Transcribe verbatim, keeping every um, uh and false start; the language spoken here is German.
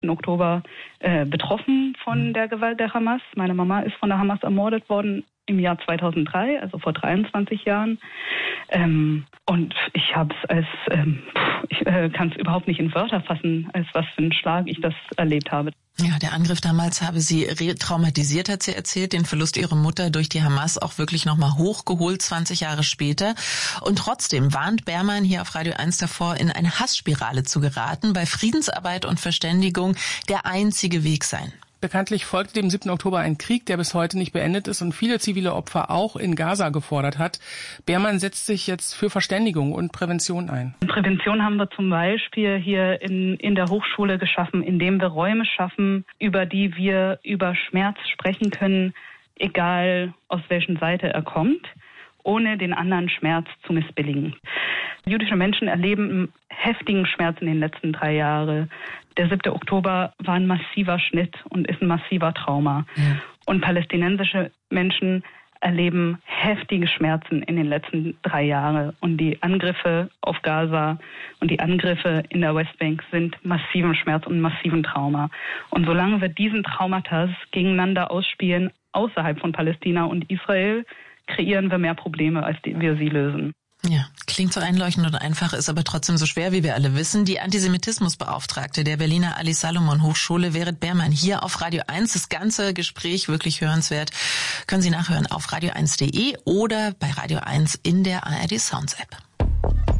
Oktober äh, betroffen von der Gewalt der Hamas. Meine Mama ist von der Hamas ermordet worden im Jahr zweitausenddrei, also vor dreiundzwanzig Jahren. Ähm, und ich habe es als, ähm, ich äh, kann es überhaupt nicht in Wörter fassen, als was für ein Schlag ich das erlebt habe. Ja, der Angriff damals habe sie retraumatisiert, hat sie erzählt, den Verlust ihrer Mutter durch die Hamas auch wirklich nochmal hochgeholt, zwanzig Jahre später. Und trotzdem warnt Beermann hier auf Radio eins davor, in eine Hassspirale zu geraten, weil Friedensarbeit und Verständigung der einzige Weg seien. Bekanntlich folgte dem siebten Oktober ein Krieg, der bis heute nicht beendet ist und viele zivile Opfer auch in Gaza gefordert hat. Beermann setzt sich jetzt für Verständigung und Prävention ein. Prävention haben wir zum Beispiel hier in, in der Hochschule geschaffen, indem wir Räume schaffen, über die wir über Schmerz sprechen können, egal aus welchen Seite er kommt, ohne den anderen Schmerz zu missbilligen. Jüdische Menschen erleben heftigen Schmerz in den letzten drei Jahren. Der siebte Oktober war ein massiver Schnitt und ist ein massiver Trauma. Ja. Und palästinensische Menschen erleben heftige Schmerzen in den letzten drei Jahren. Und die Angriffe auf Gaza und die Angriffe in der Westbank sind massiven Schmerz und massiven Trauma. Und solange wir diesen Traumata gegeneinander ausspielen, außerhalb von Palästina und Israel, kreieren wir mehr Probleme, als wir sie lösen. Ja, klingt so einleuchtend und einfach, ist aber trotzdem so schwer, wie wir alle wissen. Die Antisemitismusbeauftragte der Berliner Ali-Salomon-Hochschule, Vered Beermann, hier auf Radio eins. Das ganze Gespräch wirklich hörenswert. Können Sie nachhören auf radio eins punkt de oder bei Radio eins in der A R D Sounds App.